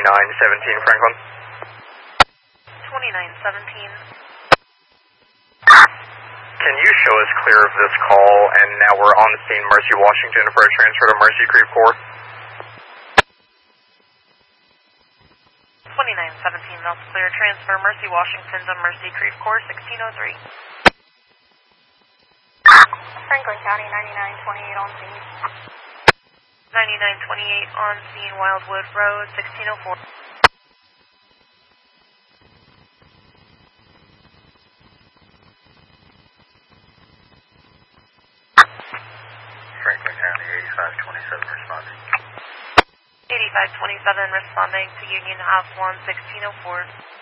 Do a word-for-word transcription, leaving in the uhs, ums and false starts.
twenty-nine seventeen Franklin. twenty-nine seventeen. Can you show us clear of this call, and now we're on the scene, Mercy, Washington, for a transfer to Mercy Creek four? twenty-nine seventeen, that's clear. Transfer Mercy, Washington to Mercy Creek Corps, sixteen oh three. Franklin County, ninety-nine twenty-eight on scene. ninety-nine twenty-eight on scene, Wildwood Road, sixteen oh four. Franklin County, eighty-five twenty-seven responding. eighty-five twenty-seven responding to Union Ave one, sixteen oh four.